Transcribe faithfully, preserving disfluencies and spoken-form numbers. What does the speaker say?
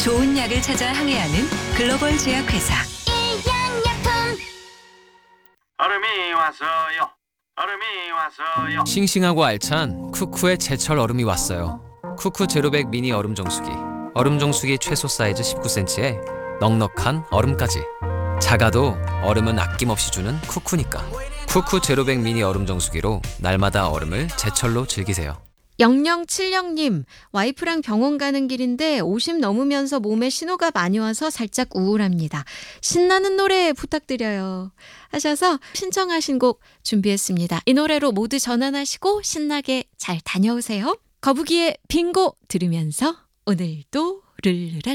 좋은 약을 찾아 항해하는 글로벌 제약회사. 얼음이 왔어요. 얼음이 왔어요. 싱싱하고 알찬 쿠쿠의 제철 얼음이 왔어요. 쿠쿠 제로백 미니 얼음 정수기. 얼음 정수기 최소 사이즈 십구 센티미터에 넉넉한 얼음까지. 작아도 얼음은 아낌없이 주는 쿠쿠니까. 쿠쿠 제로백 미니 얼음 정수기로 날마다 얼음을 제철로 즐기세요. 영영칠영님, 와이프랑 병원 가는 길인데 오십 넘으면서 몸에 신호가 많이 와서 살짝 우울합니다. 신나는 노래 부탁드려요 하셔서 신청하신 곡 준비했습니다. 이 노래로 모두 전환하시고 신나게 잘 다녀오세요. 거북이의 빙고 들으면서 오늘도 룰루랄라